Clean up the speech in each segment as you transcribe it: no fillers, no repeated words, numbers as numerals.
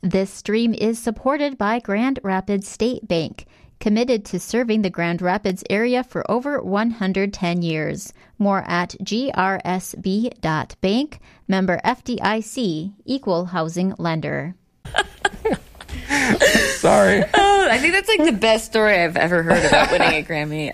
This stream is supported by Grand Rapids State Bank, committed to serving the Grand Rapids area for over 110 years. More at grsb.bank, member FDIC, equal housing lender. Sorry. Oh, I think that's like the best story I've ever heard about winning a Grammy.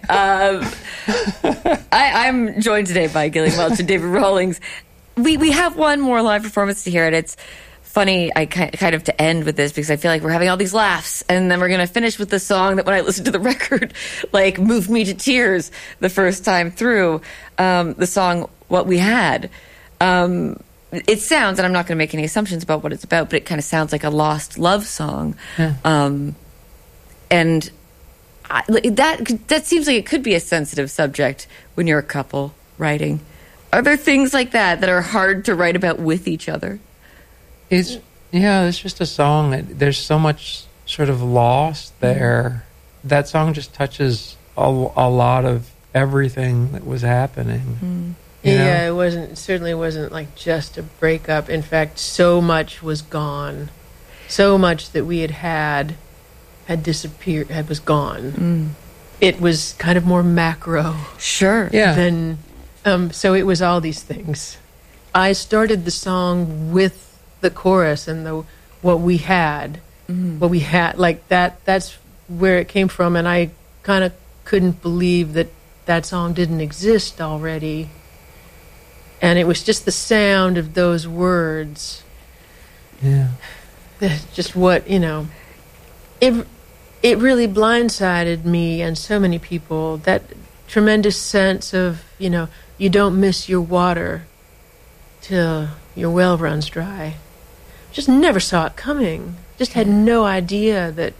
I'm joined today by Gillian Welch and David Rawlings. We have one more live performance to hear, and it's funny, I kind of to end with this because I feel like we're having all these laughs, and then we're going to finish with the song that when I listened to the record, like moved me to tears the first time through, the song What We Had. It sounds, and I'm not going to make any assumptions about what it's about, but it kind of sounds like a lost love song. Yeah. And that seems like it could be a sensitive subject when you're a couple writing. Are there things like that are hard to write about with each other? It's just a song. There's so much sort of lost there. That song just touches a lot of everything that was happening. Yeah, it certainly wasn't like just a breakup. In fact, so much was gone. So much that we had disappeared, was gone. It was kind of more macro. Sure. Yeah. Than, so it was all these things. I started the song with the chorus and what we had, like that's where it came from, and I kind of couldn't believe that song didn't exist already. And it was just the sound of those words. Yeah. Just what, it really blindsided me and so many people, that tremendous sense of, you don't miss your water till your well runs dry. Just never saw it coming. Just had no idea that,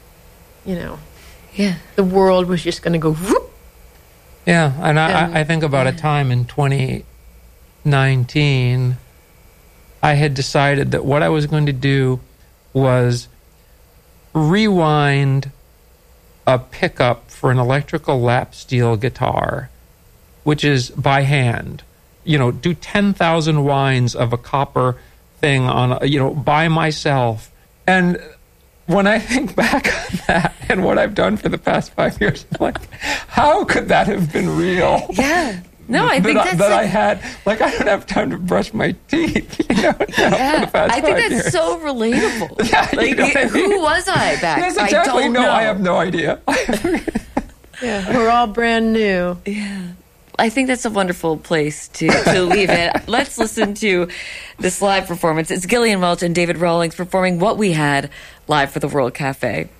the world was just going to go whoop. Yeah, and I think about a time in 2019, I had decided that what I was going to do was rewind a pickup for an electrical lap steel guitar, which is by hand. Do 10,000 winds of a copper thing on, by myself. And when I think back on that and what I've done for the past 5 years, I'm like, how could that have been real? Yeah. No, I think that's I had, I don't have time to brush my teeth, for the past I think 5 that's years. So relatable. Yeah, who was I back? Yes, exactly. I don't know. I have no idea. Yeah, we're all brand new. Yeah. I think that's a wonderful place to leave it. Let's listen to this live performance. It's Gillian Welch and David Rawlings performing What We Had live for the World Cafe.